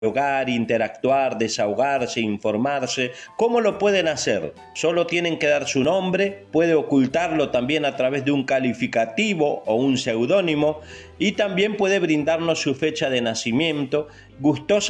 dialogar, interactuar, desahogarse, informarse. ¿Cómo lo pueden hacer? Solo tienen que dar su nombre, puede ocultarlo también a través de un calificativo o un seudónimo y también puede brindarnos su fecha de nacimiento. Gustosa